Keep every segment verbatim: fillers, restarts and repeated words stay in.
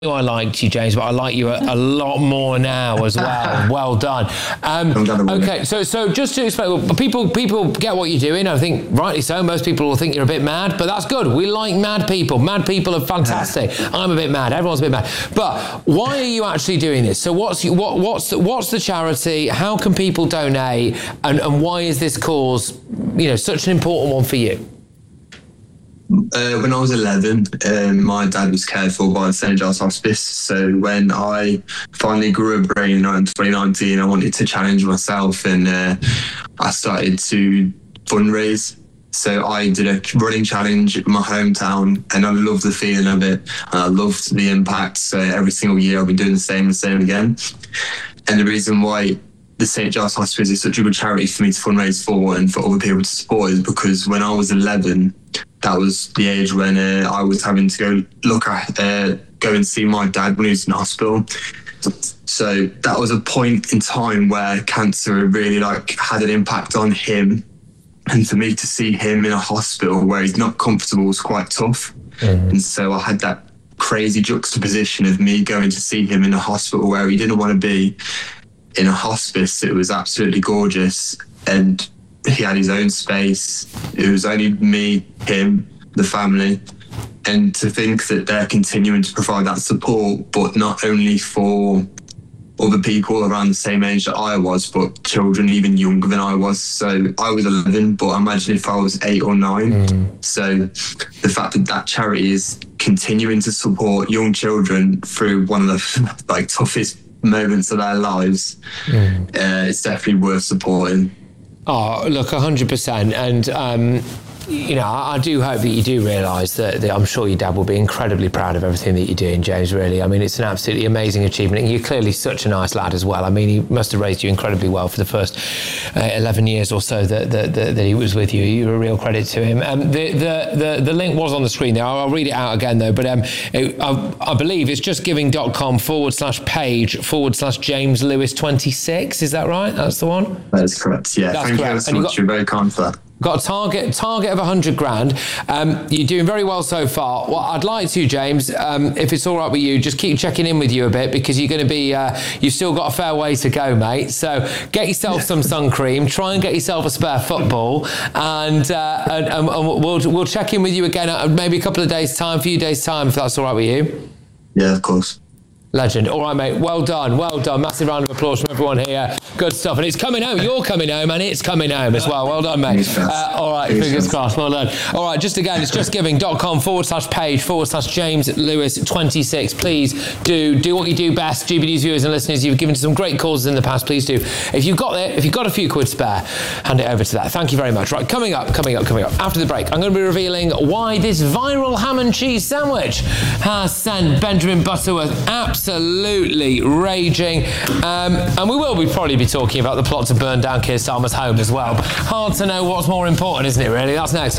I liked you, James, but I like you a, a lot more now as well. Well done. Um, okay, so so just to explain, people people get what you're doing. I think rightly so. Most people will think you're a bit mad, but that's good. We like mad people. Mad people are fantastic. I'm a bit mad. Everyone's a bit mad. But why are you actually doing this? So what's what what's what's the charity? How can people donate? And and why is this cause, you know, such an important one for you? Uh, when I was eleven, um, my dad was cared for by Saint Giles Hospice. So when I finally grew a brain in twenty nineteen, I wanted to challenge myself, and uh, I started to fundraise. So I did a running challenge in my hometown, and I loved the feeling of it. And I loved the impact. So every single year I've been doing the same and same again. And the reason why the Saint Giles Hospice is such a good charity for me to fundraise for and for other people to support is because when I was eleven, that was the age when uh, I was having to go look at, uh, go and see my dad when he was in hospital. So that was a point in time where cancer really like had an impact on him. And for me to see him in a hospital where he's not comfortable was quite tough. Mm-hmm. And so I had that crazy juxtaposition of me going to see him in a hospital where he didn't want to be. In a hospice, it was absolutely gorgeous. And he had his own space. It was only me, him, the family. And to think that they're continuing to provide that support, but not only for other people around the same age that I was, but children even younger than I was. So I was eleven, but imagine if I was eight or nine. Mm. So the fact that that charity is continuing to support young children through one of the like toughest moments of their lives, mm. uh, it's definitely worth supporting. Oh, look, one hundred percent. And, um, you know, I, I do hope that you do realise that, that I'm sure your dad will be incredibly proud of everything that you're doing, James, really. I mean, it's an absolutely amazing achievement. And you're clearly such a nice lad as well. I mean, he must have raised you incredibly well for the first uh, eleven years or so that, that, that, that he was with you. You're a real credit to him. Um, the, the, the, the link was on the screen there. I'll, I'll read it out again, though. But um, it, I, I believe it's justgiving.com forward slash page forward slash James Lewis twenty-six. Is that right? That's the one? That is correct, yeah. That's Thank correct. you so much. Got, you're very kind for that. Got a target target of one hundred grand. Um, you're doing very well so far. What I'd like to, James, um, if it's all right with you, just keep checking in with you a bit because you're going to be, uh, you've still got a fair way to go, mate. So get yourself some sun cream, try and get yourself a spare football, and, uh, and, and we'll we'll check in with you again at maybe a couple of days' time, a few days' time, if that's all right with you. Yeah, of course. Legend. All right, mate. Well done. Well done. Massive round of applause from everyone here. Good stuff. And it's coming home. You're coming home and it's coming home as well. Well done, mate. Uh, all right. Fingers, fingers crossed. Well done. All right. Just again, it's justgiving.com forward slash page forward slash James Lewis twenty-six. Please do do what you do best. G B News viewers and listeners, you've given to some great causes in the past. Please do. If you've got it, if you've got a few quid spare, hand it over to that. Thank you very much. Right. Coming up, coming up, coming up. After the break, I'm going to be revealing why this viral ham and cheese sandwich has sent Benjamin Butterworth absolutely raging, um, and we will be probably be talking about the plot to burn down Keir Starmer's home as well. Hard to know what's more important, isn't it, really? That's next.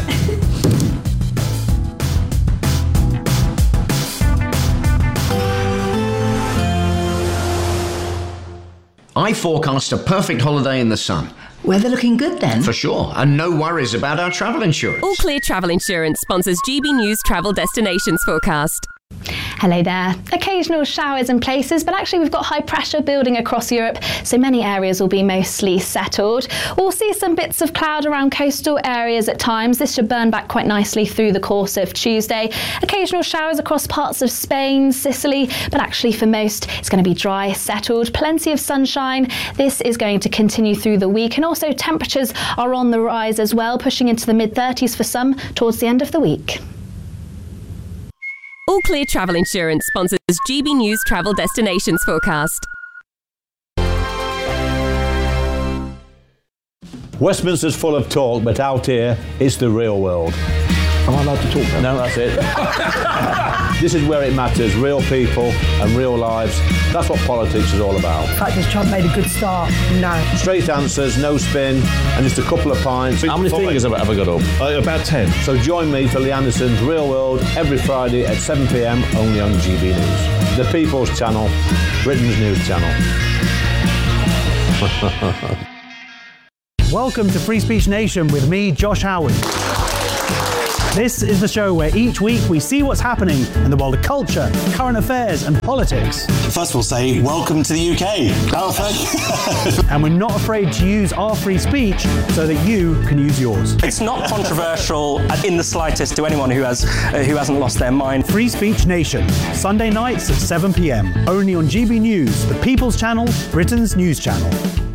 I forecast a perfect holiday in the sun. Weather looking good then? For sure, and no worries about our travel insurance. All Clear Travel Insurance sponsors G B News Travel Destinations Forecast. Hello there. Occasional showers in places, but actually we've got high pressure building across Europe, so many areas will be mostly settled. We'll see some bits of cloud around coastal areas at times. This should burn back quite nicely through the course of Tuesday. Occasional showers across parts of Spain, Sicily, but actually for most it's going to be dry, settled, plenty of sunshine. This is going to continue through the week, and also temperatures are on the rise as well, pushing into the mid thirties for some towards the end of the week. All Clear Travel Insurance sponsors G B News Travel Destinations Forecast. Westminster's full of talk, but out here, it's the real world. Am I allowed to talk now? No, that's it. This is where it matters, real people and real lives. That's what politics is all about. The fact is Trump made a good start. No. Straight answers, no spin, and just a couple of pints. How many fingers have I ever got up? Uh, about ten. So join me for Lee Anderson's Real World every Friday at seven p.m. only on G B News. The People's Channel, Britain's news channel. Welcome to Free Speech Nation with me, Josh Howard. This is the show where each week we see what's happening in the world of culture, current affairs and politics. First we'll say, welcome to the U K. Oh, thank you. And we're not afraid to use our free speech so that you can use yours. It's not controversial in the slightest to anyone who has uh, who hasn't lost their mind. Free Speech Nation, Sunday nights at seven p.m. Only on G B News, the People's Channel, Britain's news channel.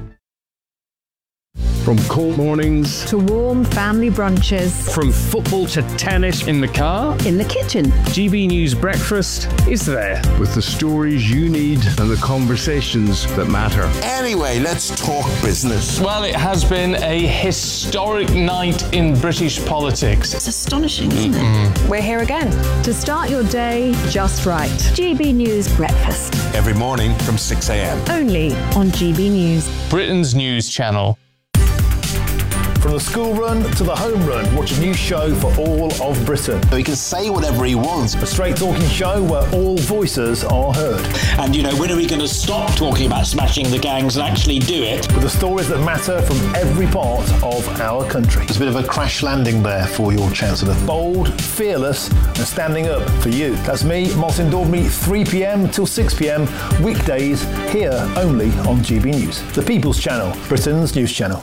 From cold mornings to warm family brunches. From football to tennis in the car. In the kitchen. G B News Breakfast is there. With the stories you need and the conversations that matter. Anyway, let's talk business. Well, it has been a historic night in British politics. It's astonishing, isn't mm-hmm. it? We're here again to start your day just right. G B News Breakfast. Every morning from six a.m. Only on G B News. Britain's news channel. From the school run to the home run, watch a new show for all of Britain. He can say whatever he wants. A straight talking show where all voices are heard. And, you know, when are we going to stop talking about smashing the gangs and actually do it? With the stories that matter from every part of our country. There's a bit of a crash landing there for your Chancellor. Bold, fearless and standing up for you. That's me, Martin Daubney, three p.m. till six p.m. weekdays here only on G B News. The People's Channel, Britain's news channel.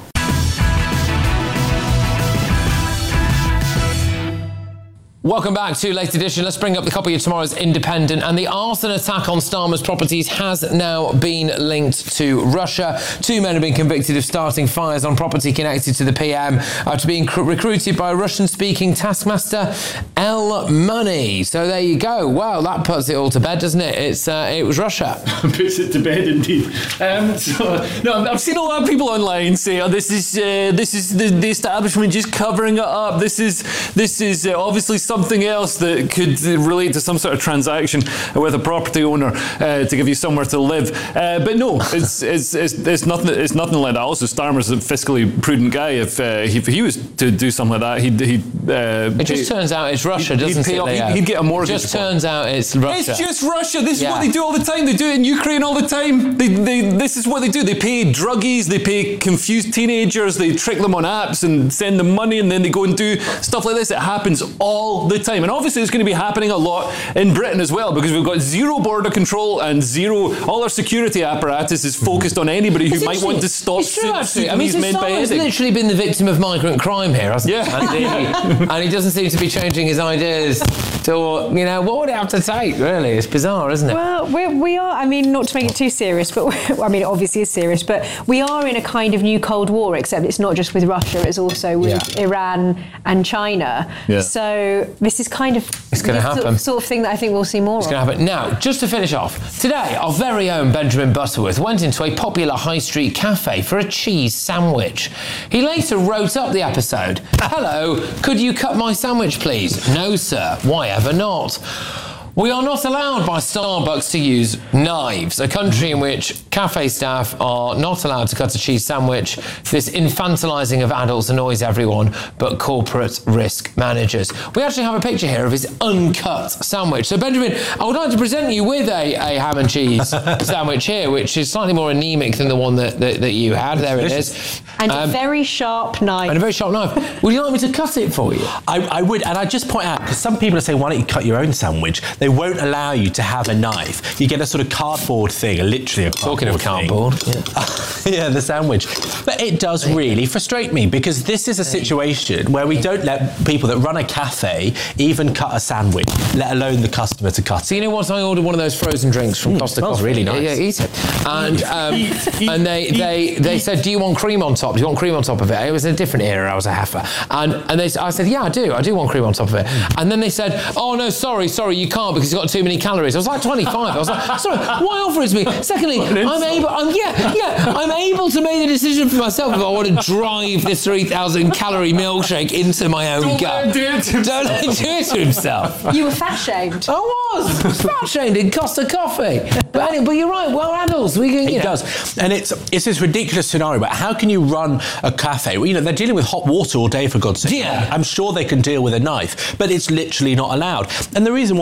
Welcome back to Late Edition. Let's bring up the copy of tomorrow's Independent. And the arson attack on Starmer's properties has now been linked to Russia. Two men have been convicted of starting fires on property connected to the P M after being cr- recruited by Russian-speaking taskmaster El Money. So there you go. Well, that puts it all to bed, doesn't it? It's uh, it was Russia. Puts it to bed, indeed. Um, so, no, I've seen a lot of people online say, "Oh, this is uh, this is the, the establishment just covering it up. This is this is uh, obviously something." Something else that could relate to some sort of transaction with a property owner uh, to give you somewhere to live, uh, but no, it's, it's it's it's nothing. It's nothing like that. Also, Starmer's a fiscally prudent guy. If, uh, he, if he was to do something like that, he'd. he'd uh, it just pay, turns out it's Russia, doesn't he'd it? Off, he'd, he'd get a mortgage. It just turns out it's Russia. It's just Russia. This yeah. is what they do all the time. They do it in Ukraine all the time. They, they, this is what they do. They pay druggies. They pay confused teenagers. They trick them on apps and send them money, and then they go and do stuff like this. It happens all the time, and obviously it's going to be happening a lot in Britain as well, because we've got zero border control and zero, all our security apparatus is focused on anybody who might want to stop it's true, actually. I mean, these men by Starmer's anything. literally been the victim of migrant crime here, hasn't yeah. he? And, he? and he doesn't seem to be changing his ideas to, you know, what would it have to take, really? It's bizarre, isn't it? Well, we're, we are, I mean, not to make it too serious, but, I mean, it obviously is serious, but we are in a kind of new Cold War, except it's not just with Russia, it's also with yeah. Iran and China. Yeah. So this is kind of... It's going to happen. Sort of, sort of thing that I think we'll see more it's of. It's going to happen. Now, just to finish off, today our very own Benjamin Butterworth went into a popular high street cafe for a cheese sandwich. He later wrote up the episode. Hello, could you cut my sandwich, please? No, sir. Why ever not? We are not allowed by Starbucks to use knives, a country in which cafe staff are not allowed to cut a cheese sandwich. This infantilising of adults annoys everyone but corporate risk managers. We actually have a picture here of his uncut sandwich. So, Benjamin, I would like to present you with a, a ham and cheese sandwich here, which is slightly more anemic than the one that, that, that you had. There it is. And um, a very sharp knife. And a very sharp knife. Would you like me to cut it for you? I, I would, and I'd just point out, because some people are saying, why don't you cut your own sandwich? They won't allow you to have a knife. You get a sort of cardboard thing, literally a cardboard Talking of cardboard. Thing. Yeah. yeah, the sandwich. But it does really frustrate me, because this is a situation where we don't let people that run a cafe even cut a sandwich, let alone the customer to cut it. So you know what? I ordered one of those frozen drinks from mm, Costa Coffee. Really nice. Yeah, yeah, eat it. And um, and they they they said, do you want cream on top? Do you want cream on top of it? It was a different era. I was a heifer. And and they I said, yeah, I do. I do want cream on top of it. And then they said, oh no, sorry, sorry, you can't because it's got too many calories. I was like twenty-five. I was like, sorry, why offer it to me? Secondly, I'm able. I'm yeah, yeah. I'm able to make the decision for myself if I want to drive this three thousand calorie milkshake into my own Don't gut. Do it to Don't let him do it to himself. You were fat shamed. I was. I was fat shamed in Costa Coffee. But anyway, but you're right. We're adults. We can. You it know. does, and it's it's this ridiculous scenario. But how can you run a cafe? Well, you know, they're dealing with hot water all day, for God's sake. Yeah. I'm sure they can deal with a knife, but it's literally not allowed. And the reason was it was boiling.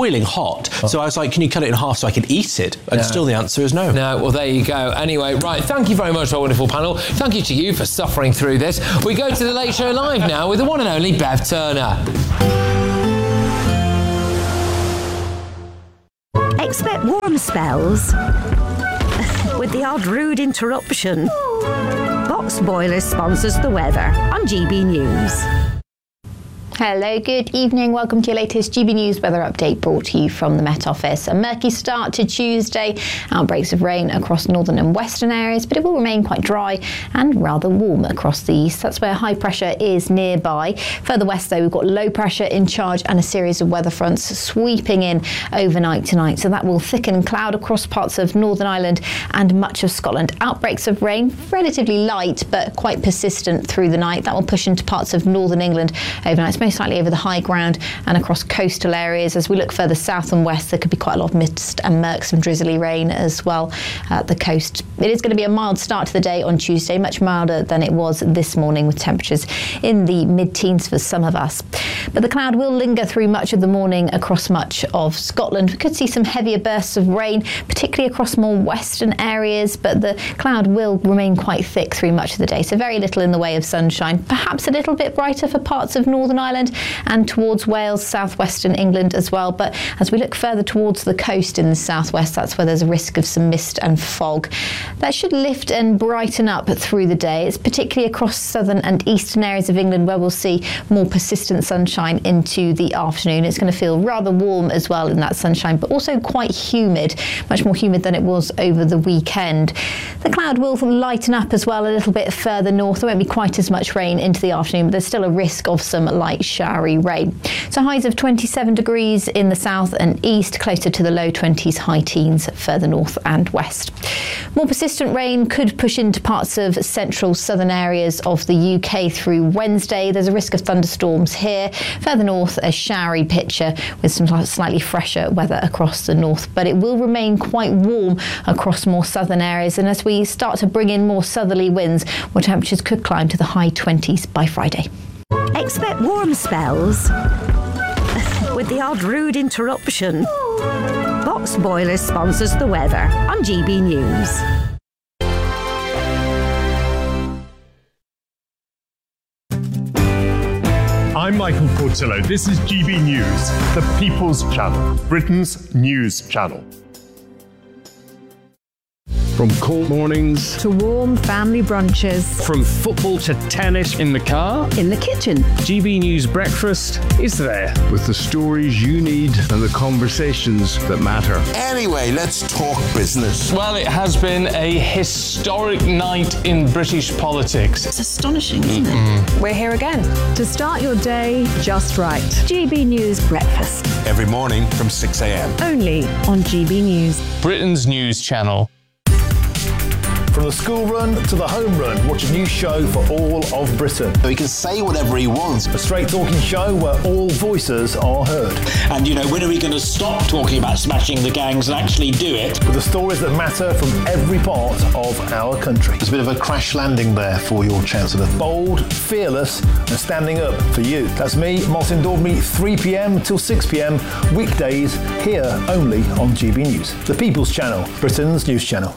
boiling hot. So I was like, can you cut it in half so I can eat it? And No. still the answer is no. No, well, there you go. Anyway, right, thank you very much, our wonderful panel. Thank you to you for suffering through this. We go to the Late Show Live now with the one and only Bev Turner. Expect warm spells with the odd rude interruption. Box Boilers sponsors the weather on G B News. Hello, good evening. Welcome to your latest G B News weather update brought to you from the Met Office. A murky start to Tuesday. Outbreaks of rain across northern and western areas, but it will remain quite dry and rather warm across the east. That's where high pressure is nearby. Further west, though, we've got low pressure in charge and a series of weather fronts sweeping in overnight tonight. So that will thicken cloud across parts of Northern Ireland and much of Scotland. Outbreaks of rain, relatively light, but quite persistent through the night. That will push into parts of northern England overnight. It's most likely over the high ground and across coastal areas. As we look further south and west, there could be quite a lot of mist and murk, some drizzly rain as well at the coast. It is going to be a mild start to the day on Tuesday, much milder than it was this morning, with temperatures in the mid-teens for some of us. But the cloud will linger through much of the morning across much of Scotland. We could see some heavier bursts of rain, particularly across more western areas, but the cloud will remain quite thick through much of the day, so very little in the way of sunshine. Perhaps a little bit brighter for parts of Northern Ireland and towards Wales, southwestern England as well. But as we look further towards the coast in the southwest, that's where there's a risk of some mist and fog. That should lift and brighten up through the day. It's particularly across southern and eastern areas of England where we'll see more persistent sunshine into the afternoon. It's going to feel rather warm as well in that sunshine, but also quite humid, much more humid than it was over the weekend. The cloud will lighten up as well a little bit further north. There won't be quite as much rain into the afternoon, but there's still a risk of some light showery rain. So highs of twenty-seven degrees in the south and east, closer to the low twenties, high teens further north and west. More persistent rain could push into parts of central southern areas of the U K through Wednesday. There's a risk of thunderstorms here. Further north, a showery picture with some slightly fresher weather across the north, but it will remain quite warm across more southern areas. And as we start to bring in more southerly winds, more temperatures could climb to the high twenties by Friday. Expect warm spells with the odd rude interruption. Box Boilers sponsors the weather on G B News. I'm Michael Portillo. This is G B News, the People's Channel, Britain's news channel. From cold mornings to warm family brunches, from football to tennis in the car, in the kitchen, G B News Breakfast is there with the stories you need and the conversations that matter. Anyway, let's talk business. Well, it has been a historic night in British politics. It's astonishing, isn't it? We're here again to start your day just right. G B News Breakfast. Every morning from six a.m. Only on G B News. Britain's news channel. From the school run to the home run, watch a new show for all of Britain. So he can say whatever he wants. A straight talking show where all voices are heard. And, you know, when are we going to stop talking about smashing the gangs and actually do it? With the stories that matter from every part of our country. There's a bit of a crash landing there for your Chancellor. Bold, fearless, and standing up for you. That's me, Martin Daubney, three p.m. till six p.m. weekdays here only on G B News. The People's Channel, Britain's news channel.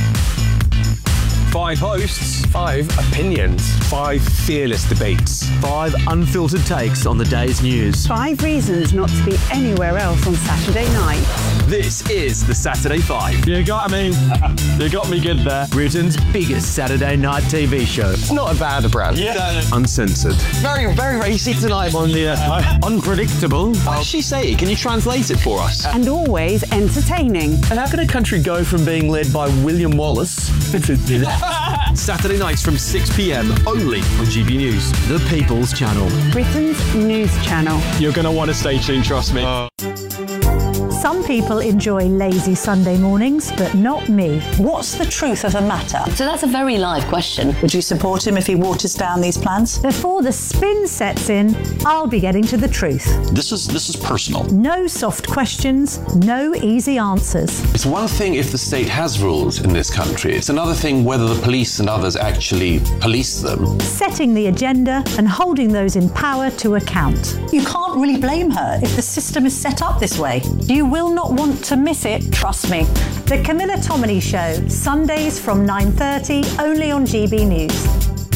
Five hosts, five opinions, five fearless debates, five unfiltered takes on the day's news. Five reasons not to be anywhere else on Saturday night. This is the Saturday Five. You got me. You got me good there. Britain's biggest Saturday night T V show. It's not a bad brand. Yeah. Uncensored. Very, very racy tonight on the uh, unpredictable. What does she say? Can you translate it for us? And always entertaining. And how can a country go from being led by William Wallace Saturday nights from six p.m. only on G B News, the People's Channel. Britain's news channel. You're going to want to stay tuned, trust me. Uh. Some people enjoy lazy Sunday mornings, but not me. What's the truth of the matter? So that's a very live question. Would you support him if he waters down these plans? Before the spin sets in, I'll be getting to the truth. This is this is personal. No soft questions, no easy answers. It's one thing if the state has rules in this country. It's another thing whether the police and others actually police them. Setting the agenda and holding those in power to account. You can't really blame her if the system is set up this way. You will not want to miss it, trust me. The Camilla Tominey Show, Sundays from nine thirty, only on G B News.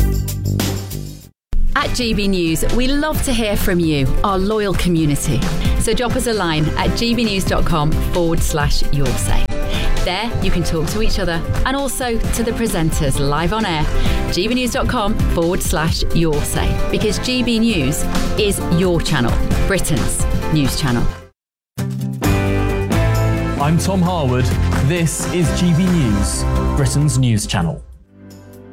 At G B News, we love to hear from you, our loyal community. So drop us a line at gbnews.com forward slash your say. There, you can talk to each other and also to the presenters live on air. gbnews.com forward slash your say. Because G B News is your channel, Britain's news channel. I'm Tom Harwood. This is G B News, Britain's news channel.